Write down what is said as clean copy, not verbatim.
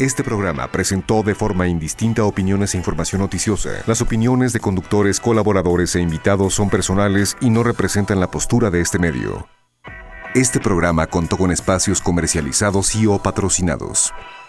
Este programa presentó de forma indistinta opiniones e información noticiosa. Las opiniones de conductores, colaboradores e invitados son personales y no representan la postura de este medio. Este programa contó con espacios comercializados y o patrocinados.